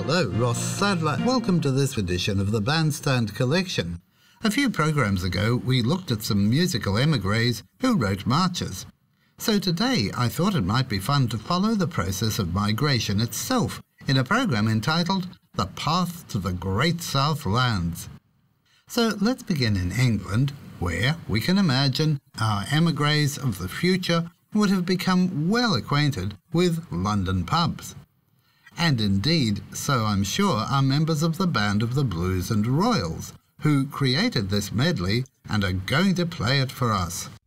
Hello, Ross Sadler. Welcome to this edition of the Bandstand Collection. A few programs ago, we looked at some musical emigres who wrote marches. So today, I thought it might be fun to follow the process of migration itself in a program entitled The Path to the Great South Lands. So let's begin in England, where we can imagine our emigres of the future would have become well acquainted with London pubs. And indeed, so I'm sure are members of the Band of the Blues and Royals, who created this medley and are going to play it for us.